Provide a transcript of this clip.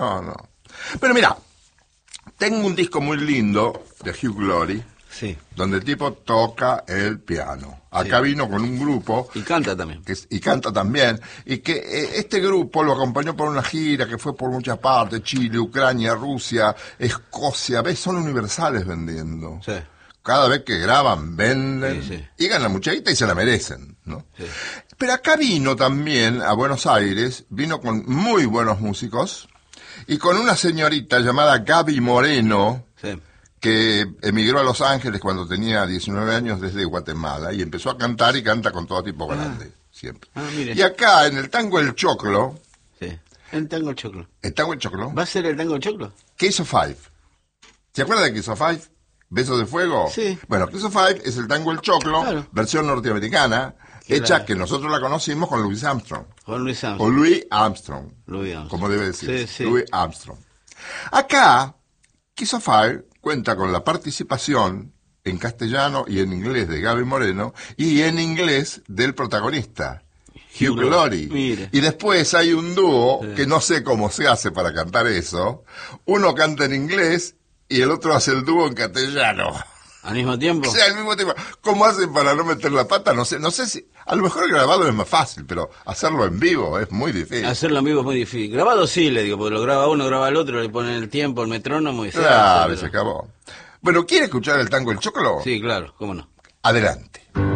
no. Pero mira, tengo un disco muy lindo de Hugh Glory, Sí. donde el tipo toca el piano. Acá Sí. vino con un grupo. Y canta también. Y canta también. Y que este grupo lo acompañó por una gira que fue por muchas partes: Chile, Ucrania, Rusia, Escocia. ¿Ves? Son universales vendiendo. Sí. Cada vez que graban, venden. Sí, sí. Y ganan mucha guita y se la merecen, ¿no? Sí. Pero acá vino también a Buenos Aires, vino con muy buenos músicos y con una señorita llamada Gaby Moreno, Sí. que emigró a Los Ángeles cuando tenía 19 años desde Guatemala y empezó a cantar y canta con todo tipo grande, siempre. Mire. Y acá en el tango El Choclo, Sí. El tango choclo. el tango El Choclo, ¿Va a ser el tango choclo? Case of Five. ¿Se acuerda de Case of Five? ¿Besos de Fuego? Sí. Bueno, Case of Five es el tango El Choclo, Claro. versión norteamericana, Claro. hecha que nosotros la conocimos con Louis Armstrong. Con Luis O Armstrong. Louis Armstrong, Louis Armstrong. como debe decir. Sí, sí. Louis Armstrong. Acá, Kiss of Fire cuenta con la participación en castellano y en inglés de Gaby Moreno y en inglés del protagonista, Hugh Glory. Mire. Y después hay un dúo que no sé cómo se hace para cantar eso. Uno canta en inglés y el otro hace el dúo en castellano. ¿Al mismo tiempo? O sea, al mismo tiempo. ¿Cómo hacen para no meter la pata? No sé si... A lo mejor grabado es más fácil, pero hacerlo en vivo es muy difícil. Hacerlo en vivo es muy difícil. Grabado sí, le digo, porque lo graba uno, graba el otro, le ponen el tiempo, el metrónomo y se Claro, hace, se pero- acabó. Bueno, ¿quiere escuchar el tango El Choclo? Sí, claro, cómo no. Adelante.